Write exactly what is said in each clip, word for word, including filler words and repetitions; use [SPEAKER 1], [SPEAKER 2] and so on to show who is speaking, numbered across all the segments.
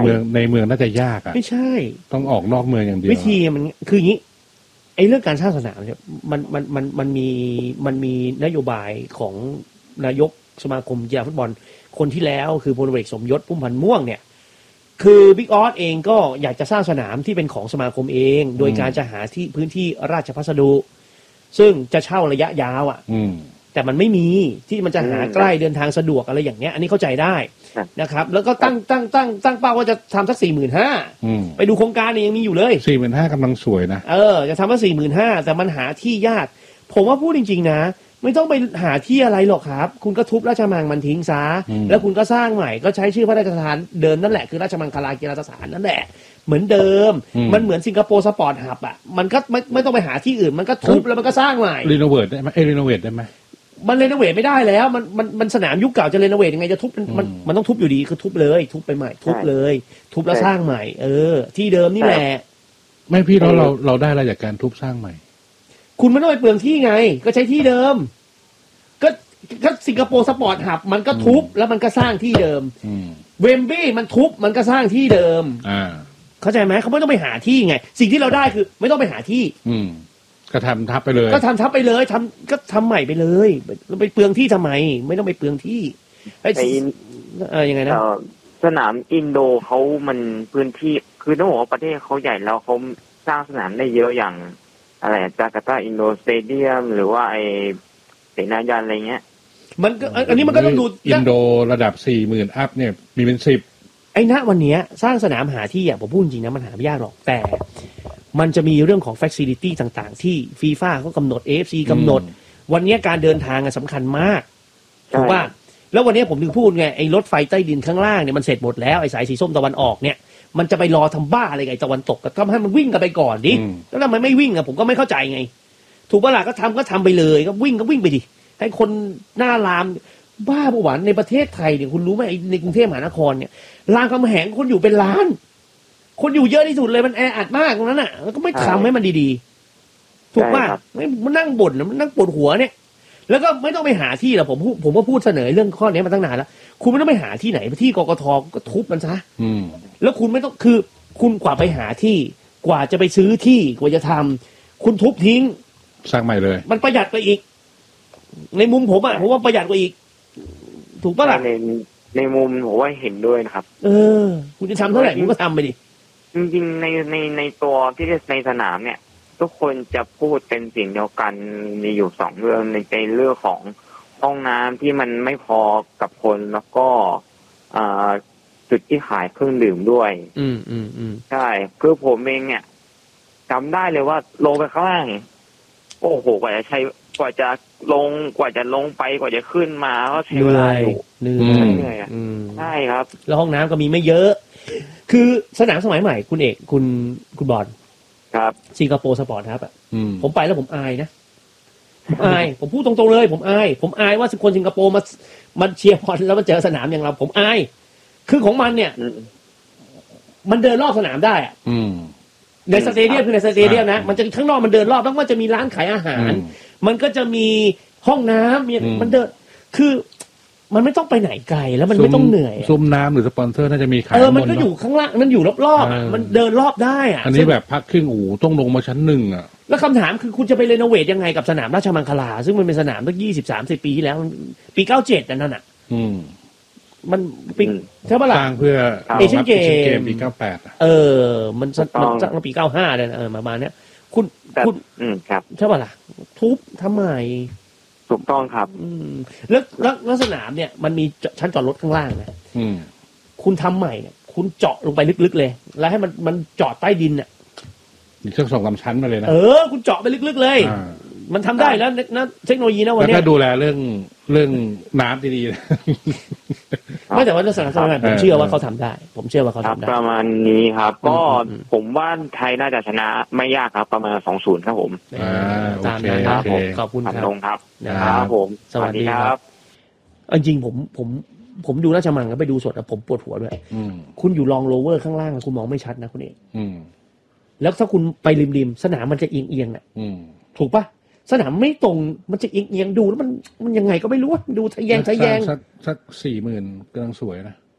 [SPEAKER 1] เมืองในเมืองน่าจะยากอ่ะ
[SPEAKER 2] ไม่ใช่
[SPEAKER 1] ต้องออกนอกเมืองอย่างเดียว
[SPEAKER 2] วิธีมันคืออย่างนี้ไอ้เรื่องการสร้างสนามเนี่ยมันมันมันมันมีมันมีนโยบายของนายกสมาคมกีฬาฟุตบอลคนที่แล้วคือพลเอกสมยศพุ่มพันธ์ม่วงเนี่ยคือบิ๊กออสเองก็อยากจะสร้างสนามที่เป็นของสมาคมเองโดยการจะหาที่พื้นที่ราชพัสดุซึ่งจะเช่าระยะยาวอ่ะแต่มันไม่มีที่มันจะหาใกล้เดินทางสะดวกอะไรอย่างเนี้ยอันนี้เข้าใจได้นะครับแล้วก็ตั้งตั้งตั้งตั้งเป้าว่าจะทำสักสี่หมื่นห้าไปดูโครงการนี่ยังมีอยู่เลย
[SPEAKER 1] สี่หมื่นห้ากำลังสวยนะ
[SPEAKER 2] เออจะทำว่าสี่หมื่นห้าแต่มันหาที่ยากผมว่าพูดจริงๆนะไม่ต้องไปหาที่อะไรหรอกครับคุณก็ทุบราชมังมันทิ้งซะแล้วคุณก็สร้างใหม่ก็ใช้ชื่อพระราชทานเดิมนั่นแหละคือราชมังคลากีฬาสถานนั่นแหละเหมือนเดิมมันเหมือนสิงคโปร์สปอร์ตฮับอ่ะมันก็ไม่ไม่ต้องไปหาที่อื่นมันก็ทุบแล้วมันก็สร้างใหม่
[SPEAKER 1] รีโนเวทได้ไหมเอรีโนเวทได้ไหม
[SPEAKER 2] มันรีโนเวทไม่ได้แล้วมันมันมันสนามยุคเก่าจะรีโนเวทยังไงจะทุบมันมันต้องทุบอยู่ดีคือทุบเลยทุบไปใหม่ทุบเลยทุบแล้วสร้างใหม่เออที่เดิมนี่แหละ
[SPEAKER 1] ไม่พี่เราเราเราได้อะไรจากการทุบสร้างใหม่
[SPEAKER 2] คุณไม่ต้องไปเปลืองที่ไงก็ใช้ที่เดิมก็ก็สิงคโปร์สปอร์ตฮับมันก็ทุบแล้วมันก็สร้างที่เดิมเวมบลีย์มันทุบมันก็สร้างที่เดิม
[SPEAKER 1] อ่า
[SPEAKER 2] เข้าใจไหมเขาไม่ต้องไปหาที่ไงสิ่งที่เราได้คือไม่ต้องไปหาที่
[SPEAKER 1] อืมก็ทำทับไปเลย
[SPEAKER 2] ก็ทำทับไปเลยทำก็ทำใหม่ไปเลยเราไปเปลืองที่ทำไมไม่ต้องไปเปลืองที่ไอ้เออยังไงนะ
[SPEAKER 3] สนามอินโดเขามันพื้นที่คือต้องบอกว่าประเทศเขาใหญ่แล้วเขาสร้างสนามได้เยอะอย่างอะไรจาการ์ตาอินโดสเตเดียมหรือว่าไอเสนายันอะไรเงี้ย
[SPEAKER 2] มันก็อันนี้มันก็ต้องดู
[SPEAKER 1] อินโดระดับสี่หมื่นอัพเนี่ยมีเป็นสิบ
[SPEAKER 2] ไอ้ณวันนี้สร้างสนามหาที่อ่ะผมพูดจริงนะมันหาไม่ยากหรอกแต่มันจะมีเรื่องของ facility ต่างๆที่ฟีฟ่าเขากำหนด เอ เอฟ ซี กำหนดวันนี้การเดินทางสำคัญมากถูกป่ะแล้ววันนี้ผมถึงพูดไงไอ้รถไฟใต้ดินข้างล่างเนี่ยมันเสร็จหมดแล้วไอ้สายสีส้มตะวันออกเนี่ยมันจะไปรอทำบ้าอะไรไงตะวันตกก็ทำให้มันวิ่งกันไปก่อนดิแล้วทำไมไม่วิ่งอ่ะผมก็ไม่เข้าใจไงถูกป่ะล่ะก็ทำก็ทำไปเลยก็วิ่งก็วิ่งไปดิให้คนหน้ารามบ้าปะวะในประเทศไทยเนี่ยคุณรู้ไหมในกรุงเทพมหานครเนี่ยรามคำแหงคนอยู่เป็นล้านคนอยู่เยอะที่สุดเลยมันแออัดมากตรงนั้นอ่ะแล้วก็ไม่ทำให้มันดีๆถูกป่ะไม่มันนั่งบ่นมันนั่งปวดหัวเนี่ยแล้วก็ไม่ต้องไปหาที่หรอกผมพูดผมก็พูดเสนอเรื่องข้อนี้มาตั้งนานแล้วคุณไม่ต้องไปหาที่ไหนที่กกทก็ทุบมันซะแล้วคุณไม่ต้องคือคุณกว่าไปหาที่กว่าจะไปซื้อที่กว่าจะทำคุณทุบทิ้ง
[SPEAKER 1] สร้างใหม่เลย
[SPEAKER 2] มันประหยัดไปอีกในมุมผมอ่ะผมว่าประหยัดกว่าอีกถูกป่ะล่ะ
[SPEAKER 3] ในในมุมผมว่าเห็นด้วยนะครับ
[SPEAKER 2] เออคุณจะทำเท่าไหร่คุณก็ทำไปดิ
[SPEAKER 3] จริงๆในในในตัวที่ในสนามเนี่ยทุกคนจะพูดเป็นเสียงเดียวกันมีอยู่สองเรื่องในในเรื่องของห้องน้ำที่มันไม่พอกับคนแล้วก็จุดที่ขายเครื่องดื่มด้วย
[SPEAKER 2] อืมอืมอืม
[SPEAKER 3] ใช่คือผมเองเนี่ยจำได้เลยว่าลงไปข้างล่างโอ้โหกว่าจะใช้กว่าจะลงกว่าจะลงไปกว่าจะขึ้นมาก็ใช้เวลาอยู่
[SPEAKER 2] เหนื่อย
[SPEAKER 3] เหนื่อยอ่ะใช่ครับ
[SPEAKER 2] แล้วห้องน้ำก็มีไม่เยอะคือสนามสมัยใหม่คุณเอกคุณคุณบอล
[SPEAKER 3] ครับ
[SPEAKER 2] สิงคโปร์สปอร์ตครับอ่ะผมไปแล้วผมอายนะผมอายผมพูดตรงๆเลยผมอายผมอายว่าคนสิงคโปร์มามันเชียร์บอลแล้วมันเจอสนามอย่างเราผมอายคือของมันเนี่ยมันเดินรอบสนามได้อ่ะในสเตเดียมคือในสเตเดียมนะมันจะข้างนอกมันเดินรอบแล้วมันจะมีร้านขายอาหารมันก็จะมีห้องน้ำมันเดินคือมันไม่ต้องไปไหนไกลแล้วมันไม่ต้องเหนื่อย
[SPEAKER 1] ซุ้มน้ำหรือสปอนเซอร์น่าจะมีขาย
[SPEAKER 2] เออมันก็อยู่ข้างล่างมันอยู่รอบๆมันเดินรอบได้อ่ะ
[SPEAKER 1] อันนี้แบบพักครึ่งอู่ต้องลงมาชั้นหนึ่งอ่ะ
[SPEAKER 2] แล้วคำถามคือคุณจะไปเรโนเวทยังไงกับสนามราชมังคลาซึ่งมันเป็นสนามตั้งยี่สิบสามสิบปีที่แล้วปีเก้าเจ็ดนั่นน่ะมันปีใช่ป่ะล่ะ
[SPEAKER 1] สร้างเพื่อ
[SPEAKER 2] เอเชียนเกม
[SPEAKER 1] ปีเก้าแปด
[SPEAKER 2] เออมันมันสร้างปีเก้าห้าเลยนะเออประมาณเนี้ยคุณคุณใช่ป่ะล่ะทุบทำไม
[SPEAKER 3] ถูกต้องครับ
[SPEAKER 2] แล้วแล้วสนามเนี่ยมันมีชั้นจอดรถข้างล่างนะคุณทำใหม่เนี่ยคุณเจาะลงไปลึกๆเลยแล้วให้มันมันจอดใต้ดินเนี่ย
[SPEAKER 1] มีเครื่องส่งลำชั้นมาเลยนะ
[SPEAKER 2] เออคุณเจาะไปลึกๆเลยมันทำได้แล้วนะเทคโนโลยีนะวันนี้
[SPEAKER 1] แล้วก็ดูแลเรื่องเรื่องน้ำดีๆนะ
[SPEAKER 2] ไม่แต่ว่าในสถานการณ์ผมเชื่อว่าเขาทำได้ผมเชื่อว่าเขาทำได้
[SPEAKER 3] ประมาณนี้ครับก็ผมว่าไทยน่าจะชนะไม่ยากครับประมาณ สองศูนย์ ครับผม
[SPEAKER 2] ตามนั้นครับผมขอบคุณครับ
[SPEAKER 3] ครับครับผม
[SPEAKER 2] สวัสดีครับจริงผมผมผมดูราชมังแล้วไปดูสดแล้วผมปวดหัวด้วยคุณอยู่ลองโลเวอร์ข้างล่างคุณมองไม่ชัดนะคุณเอกแล้วถ้าคุณไปริมๆสนามมันจะเอียงๆน่ะถูกปะสนามไม่ตรงมันจะเอียงๆดูแล้วมันมันยังไงก็ไม่รู้ดูทะแยงทะแยง
[SPEAKER 1] สักสักสี่หมื่นกำลังสวยนะ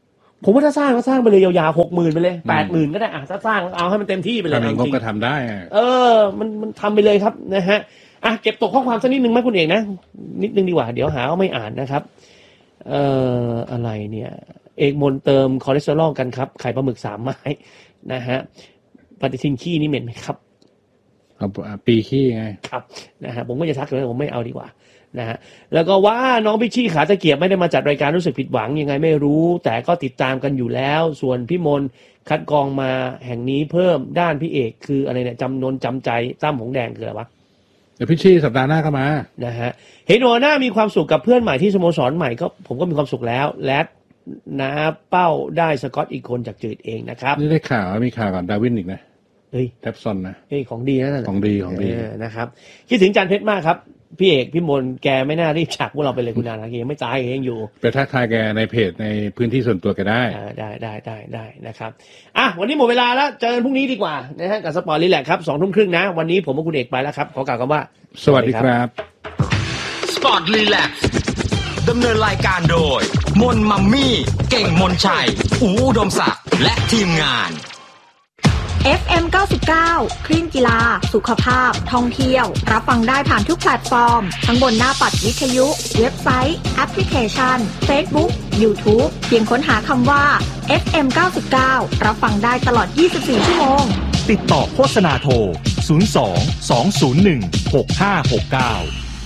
[SPEAKER 2] ผมว่าถ้าสร้างก็สร้างไปเลยยาวๆหกหมื่นไปเลยแปดหมื่นก็ได้อ่ะถ้าสร้างเอาให้มันเต็มที่ไปเลย
[SPEAKER 1] ถ้ามีงบ
[SPEAKER 2] จริง
[SPEAKER 1] ก็ทำได้
[SPEAKER 2] เออมันมันทำไปเลยครับนะฮะอ่ะเก็บตกข้อความสักนิดนึงไหมคุณเอกนะนิดนึงดีกว่าเดี๋ยวหาว่าไม่อ่านนะครับเอ่ออะไรเนี่ยเอกมนเติมคอเลสเตอรอลกันครับไข่ปลาหมึกสามไม้นะฮะปฏิทินขี้นี่เหม็นไหมครับ
[SPEAKER 1] เอาปีขี้ไง
[SPEAKER 2] ครับนะฮะผมก็จะทักเลยผมไม่เอาดีกว่านะฮะแล้วก็ว่าน้องพิชชี่ขาตะเกียบไม่ได้มาจัดรายการรู้สึกผิดหวังยังไงไม่รู้แต่ก็ติดตามกันอยู่แล้วส่วนพี่มนคัดกรองมาแห่งนี้เพิ่มด้านพี่เอกคืออะไรเนี่ยจำนนจำใจตั้มหงแดงคืออะไรวะ
[SPEAKER 1] เดี๋ยวพิชชี่สัปดาห์หน้าก็มา
[SPEAKER 2] นะฮะเห็นหัวหน้ามีความสุขกับเพื่อนใหม่ที่สโมสรใหม่ก็ผมก็มีความสุขแล้วและนะเป้าได้สกอตอีกคนจากจืดเองนะครับ
[SPEAKER 1] นี่ได้ข่าวมีข่าวก่อนดาวินอีกนะ
[SPEAKER 2] เฮ้ย
[SPEAKER 1] แท็บซอนนะ
[SPEAKER 2] เฮ้ยของดีนะ
[SPEAKER 1] ของดีของดี
[SPEAKER 2] นะครับคิดถึงจันเพชรมากครับพี่เอกพี่มนแกไม่น่ารีบฉากพวกเราไปเลยคุณนานะแกยังไม่ตายเองอยู่
[SPEAKER 1] ไปทักทายแกในเพจในพื้นที่ส่วนตัวแกได้
[SPEAKER 2] ได้ได้ได้ได้นะครับอ่ะวันนี้หมดเวลาแล้วเจอกันพรุ่งนี้ดีกว่านะฮะกับสปอร์ตรีแลกซ์ครับสองทุ่มครึ่งนะวันนี้ผมกับคุณเอกไปแล้วครับขอกล่าวคำว่า
[SPEAKER 1] สวัสดีครับ
[SPEAKER 4] สปอร์ตรีแลกซ์ดำเนินรายการโดยมนมัมมี่เก่งมนชัยอู๋อุดมศักดิ์และทีมงาน
[SPEAKER 5] เอฟ เอ็ม เก้าสิบเก้า คลื่นกีฬาสุขภาพท่องเที่ยวรับฟังได้ผ่านทุกแพลตฟอร์มทั้งบนหน้าปัดวิทยุเว็บไซต์แอปพลิเคชัน Facebook YouTube เพียงค้นหาคำว่า เอฟ เอ็ม เก้าสิบเก้า รับฟังได้ตลอดยี่สิบสี่ชั่วโมง
[SPEAKER 6] ติดต่อโฆษณาโทรศูนย์ สอง สอง ศูนย์ หนึ่ง หก ห้า หก เก้า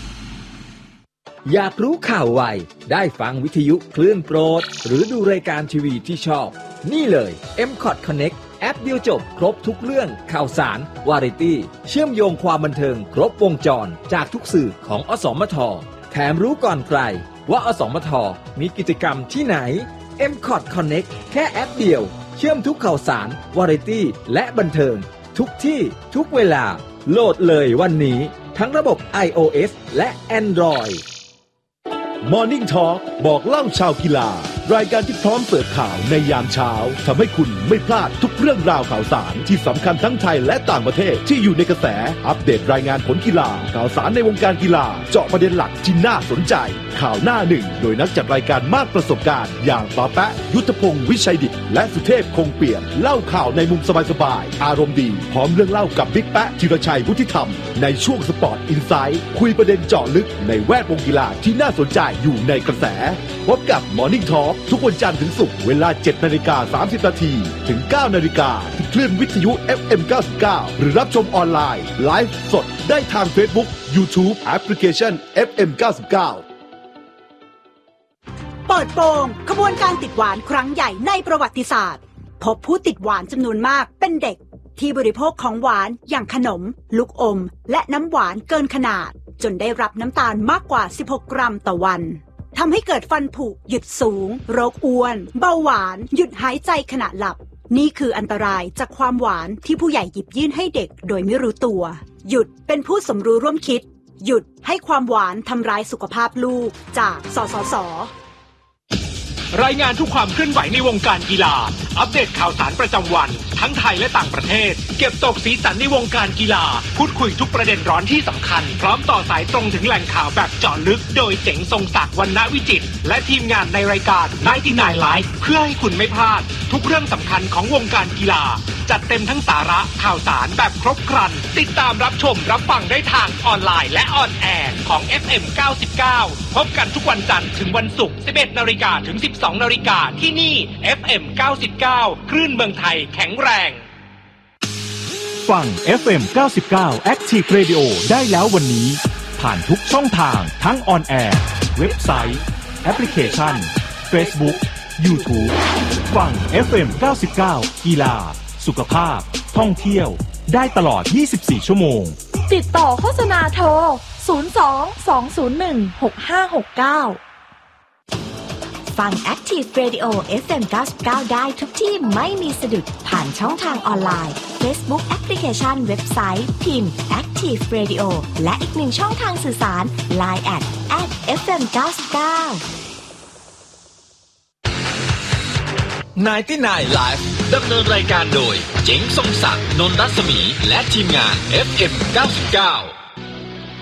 [SPEAKER 7] อยากรู้ข่าวไวได้ฟังวิทยุคลื่นโปรดหรือดูรายการทีวีที่ชอบนี่เลย เอ็ม คอท Connect แอปเดียวจบครบทุกเรื่องข่าวสารวาไรตี้เชื่อมโยงความบันเทิงครบวงจรจากทุกสื่อของอสมทแถมรู้ก่อนใครว่าอสมทมีกิจกรรมที่ไหน เอ็ม คอท Connect แค่แอปเดียวเชื่อมทุกข่าวสารวาไรตี้และบันเทิงทุกที่ทุกเวลาโหลดเลยวันนี้ทั้งระบบ iOS และ Android
[SPEAKER 8] Morning Talk บอกเล่าชาวกีฬารายการที่พร้อมเสิร์ฟข่าวในยามเช้าทำให้คุณไม่พลาดทุกเรื่องราวข่าวสารที่สำคัญทั้งไทยและต่างประเทศที่อยู่ในกระแสอัปเดตรายงานผลกีฬาข่าวสารในวงการกีฬาเจาะประเด็นหลักที่น่าสนใจข่าวหน้าหนึ่งโดยนักจัดรายการมากประสบการณ์อย่างป๋าแปะยุทธพงศ์วิชัยดิษฐ์และสุเทพคงเปี่ยมเล่าข่าวในมุมสบายๆอารมณ์ดีพร้อมเรื่องเล่ากับบิ๊กแปะจิรชัยวุฒิธรรมในช่วงสปอร์ตอินไซด์คุยประเด็นเจาะลึกในแวดวงกีฬาที่น่าสนใจอยู่ในกระแสพบกับ Morning Talk ทุกวันจันทร์ถึงศุกร์เวลา เจ็ดนาฬิกาสามสิบนาทีถึง เก้านาฬิกาที่คลื่นวิทยุ เอฟ เอ็ม เก้าสิบเก้า หรือรับชมออนไลน์ไลฟ์สดได้ทาง Facebook YouTube แอปพลิเคชัน เอฟ เอ็ม เก้าสิบเก้า
[SPEAKER 9] เปิดโปงขบวนการติดหวานครั้งใหญ่ในประวัติศาสตร์พบผู้ติดหวานจำนวนมากเป็นเด็กที่บริโภคของหวานอย่างขนมลูกอมและน้ำหวานเกินขนาดจนได้รับน้ำตาลมากกว่าสิบหกกรัมต่อวันทำให้เกิดฟันผุหยุดสูงโรคอ้วนเบาหวานหยุดหายใจขณะหลับนี่คืออันตรายจากความหวานที่ผู้ใหญ่หยิบยื่นให้เด็กโดยไม่รู้ตัวหยุดเป็นผู้สมรู้ร่วมคิดหยุดให้ความหวานทำร้ายสุขภาพลูกจากสสส.
[SPEAKER 10] รายงานทุกความเคลื่อนไหวในวงการกีฬาอัปเดตข่าวสารประจำวันทั้งไทยและต่างประเทศเก็บตกสีสันในวงการกีฬาพูดคุยทุกประเด็นร้อนที่สำคัญพร้อมต่อสายตรงถึงแหล่งข่าวแบบเจาะลึกโดยเจ๋งทรงศักดิ์วรรณวิจิตรและทีมงานในรายการไนน์ตี้ไนน์ Live เพื่อให้คุณไม่พลาดทุกเรื่องสำคัญของวงการกีฬาจัดเต็มทั้งสาระข่าวสารแบบครบครันติดตามรับชมรับฟังได้ทางออนไลน์และออนแอร์ของ เอฟ เอ็ม เก้าสิบเก้า พบกันทุกวันจันทร์ถึงวันศุกร์ สิบเอ็ดนาฬิกา ถึง สิบสองนาฬิกาที่นี่ เอฟ เอ็ม เก้าสิบเก้า คลื่นเมืองไทยแข็งแรง
[SPEAKER 6] ฟัง เอฟ เอ็ม เก้าสิบเก้า Active Radio ได้แล้ววันนี้ผ่านทุกช่องทางทั้งออนแอร์เว็บไซต์แอปพลิเคชัน Facebook YouTube ฟัง เอฟ เอ็ม เก้าสิบเก้า กีฬาสุขภาพท่องเที่ยวได้ตลอดยี่สิบสี่ชั่วโมง
[SPEAKER 5] ติดต่อโฆษณาโทรศูนย์ สอง สอง ศูนย์ หนึ่ง หก ห้า หก เก้าฟัง Active Radio เอฟ เอ็ม เก้าสิบเก้า ได้ทุกที่ไม่มีสะดุดผ่านช่องทางออนไลน์ Facebook แอปพลิเคชันเว็บไซต์พิมพ์ Active Radio และอีกหนึ่งช่องทางสื่อสาร ไลน์ แอท แอท เอฟ เอ็ม เก้าสิบเก้า
[SPEAKER 4] ไนน์ตี้ไนน์ Live ดำเนินรายการโดยเจ๋งทรงศักดิ์นนท์รัศมีและทีมงาน เอฟ เอ็ม เก้าสิบเก้า